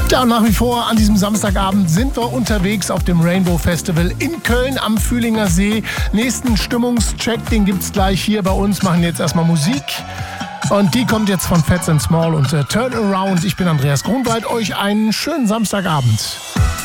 Ja, und nach wie vor an diesem Samstagabend sind wir unterwegs auf dem Rainbow Festival in Köln am Fühlinger See. Nächsten Stimmungscheck, den gibt's gleich hier bei uns. Machen jetzt erstmal Musik. Und die kommt jetzt von Fats and Small und Turn Around. Ich bin Andreas Grunwald. Euch einen schönen Samstagabend.